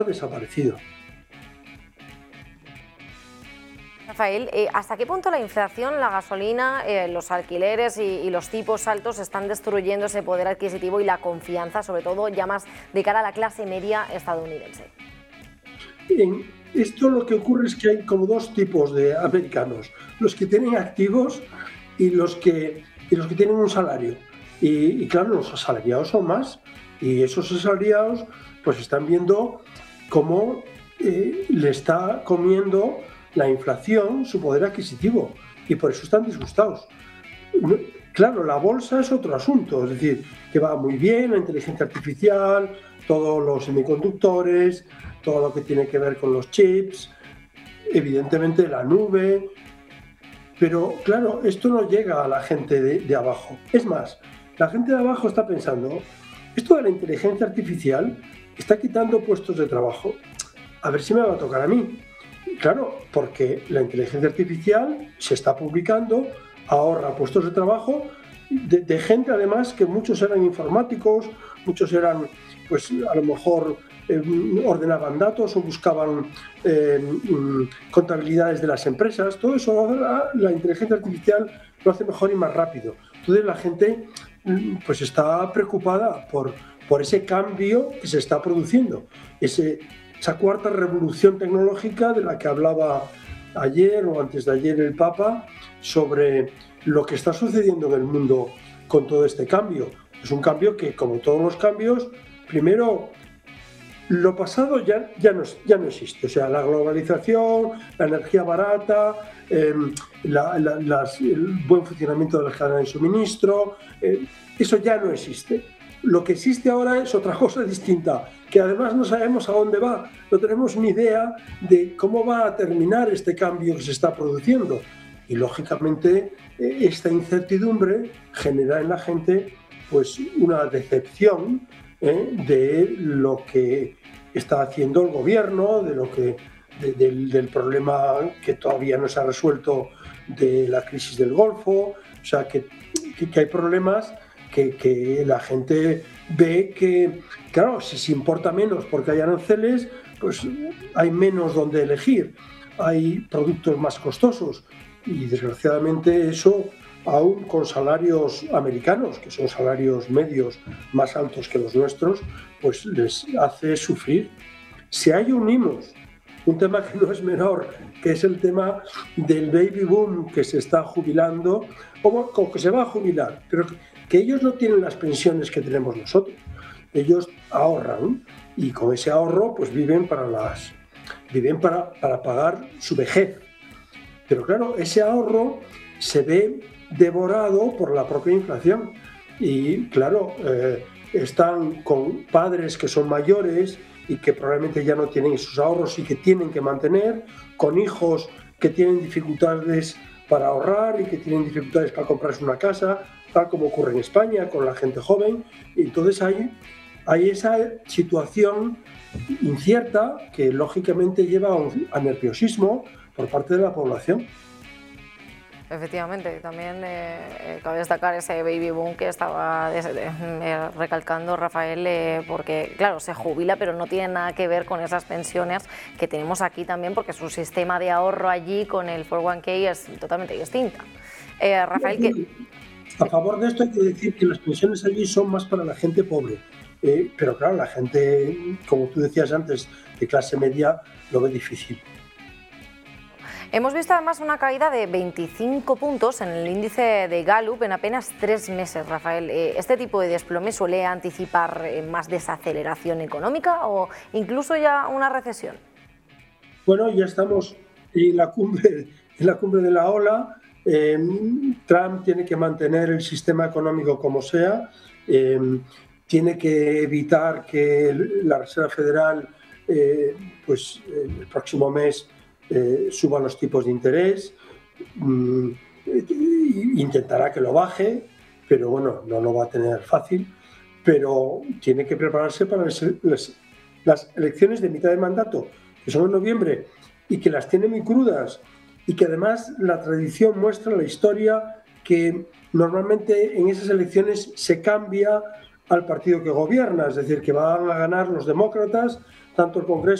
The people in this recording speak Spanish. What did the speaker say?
desaparecido. Rafael, ¿hasta qué punto la inflación, la gasolina, los alquileres y los tipos altos están destruyendo ese poder adquisitivo y la confianza, sobre todo ya más de cara a la clase media estadounidense? En esto lo que ocurre es que hay como dos tipos de americanos: los que tienen activos y los que tienen un salario. Y claro, los asalariados son más, y esos asalariados pues están viendo cómo le está comiendo la inflación su poder adquisitivo, y por eso están disgustados. Claro, la bolsa es otro asunto, es decir, que va muy bien la inteligencia artificial, todos los semiconductores, todo lo que tiene que ver con los chips, evidentemente la nube, pero claro, esto no llega a la gente de abajo. Es más, la gente de abajo está pensando, esto de la inteligencia artificial está quitando puestos de trabajo, a ver si me va a tocar a mí. Claro, porque la inteligencia artificial se está publicando, ahorra puestos de trabajo de gente además que muchos eran informáticos, muchos eran, pues a lo mejor ordenaban datos o buscaban contabilidades de las empresas. Todo eso ahora la inteligencia artificial lo hace mejor y más rápido. Entonces la gente pues está preocupada por ese cambio que se está produciendo, esa cuarta revolución tecnológica de la que hablaba ayer o antes de ayer el Papa, sobre lo que está sucediendo en el mundo con todo este cambio. Es un cambio que, como todos los cambios, primero, lo pasado ya no existe. O sea, la globalización, la energía barata, el buen funcionamiento de la cadena de suministro, eso ya no existe. Lo que existe ahora es otra cosa distinta, que además no sabemos a dónde va, no tenemos ni idea de cómo va a terminar este cambio que se está produciendo. Y lógicamente esta incertidumbre genera en la gente pues una decepción de lo que está haciendo el gobierno, del problema que todavía no se ha resuelto de la crisis del Golfo. O sea, que hay problemas que la gente ve que, claro, si se importa menos porque hay aranceles, pues hay menos donde elegir, hay productos más costosos, y desgraciadamente eso, aún con salarios americanos, que son salarios medios más altos que los nuestros, pues les hace sufrir. Si ahí unimos un tema que no es menor, que es el tema del baby boom que se está jubilando, o que se va a jubilar, pero que ellos no tienen las pensiones que tenemos nosotros. Ellos ahorran y con ese ahorro pues viven para pagar su vejez. Pero claro, ese ahorro se ve devorado por la propia inflación. Y claro, están con padres que son mayores y que probablemente ya no tienen sus ahorros y que tienen que mantener, con hijos que tienen dificultades para ahorrar y que tienen dificultades para comprarse una casa, tal como ocurre en España con la gente joven. Y entonces hay esa situación incierta que lógicamente lleva a nerviosismo por parte de la población. Efectivamente, también cabe destacar ese baby boom que estaba recalcando Rafael, porque claro, se jubila, pero no tiene nada que ver con esas pensiones que tenemos aquí también, porque su sistema de ahorro allí con el 401k es totalmente distinta. Rafael, a favor de esto hay que decir que las pensiones allí son más para la gente pobre, pero claro, la gente, como tú decías antes, de clase media lo ve difícil. Hemos visto además una caída de 25 puntos en el índice de Gallup en apenas 3 meses, Rafael. ¿Este tipo de desplome suele anticipar más desaceleración económica o incluso ya una recesión? Bueno, ya estamos en la cumbre de la ola. Trump tiene que mantener el sistema económico como sea, tiene que evitar que la Reserva Federal pues el próximo mes suba los tipos de interés, intentará que lo baje, pero bueno, no lo va a tener fácil, pero tiene que prepararse para las elecciones de mitad de mandato, que son en noviembre, y que las tiene muy crudas, y que además la tradición muestra, la historia, que normalmente en esas elecciones se cambia al partido que gobierna, es decir, que van a ganar los demócratas, tanto el Congreso